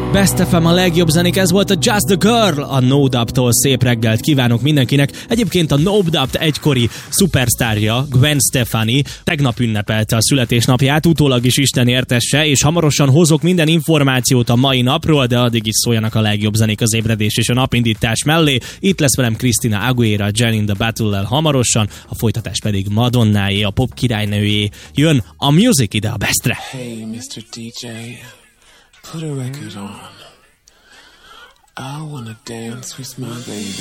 Best FM a legjobb zenék, ez volt a Just the Girl, a No Doubt-tól. Szép reggelt kívánok mindenkinek. Egyébként a No Doubt egykori szupersztárja, Gwen Stefani tegnap ünnepelte a születésnapját, utólag is Isten értesse, és hamarosan hozok minden információt a mai napról, de addig is szóljanak a legjobb zenék az ébredés és a napindítás mellé. Itt lesz velem Christina Aguilera, Jen in the Battle-lel hamarosan, a folytatás pedig Madonnáé, a pop királynőjé. Jön a Music ide a Bestre. Hey, Mr. DJ, put a record on. I wanna dance with my baby.